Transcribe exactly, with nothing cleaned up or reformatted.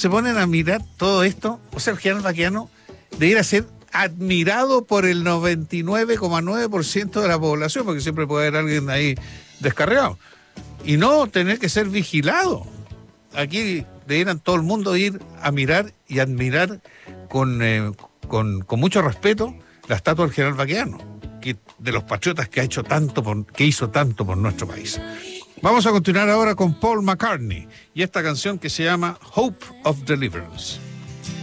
se ponen a mirar todo esto, o sea, el general Baqueano debería ser admirado por el noventa y nueve coma nueve por ciento de la población, porque siempre puede haber alguien ahí descarriado, y no tener que ser vigilado. Aquí debieran todo el mundo ir a mirar y admirar con, eh, con, con mucho respeto la estatua del general Baqueano, que, de los patriotas que ha hecho tanto por, que hizo tanto por nuestro país. Vamos a continuar ahora con Paul McCartney y esta canción que se llama Hope of Deliverance.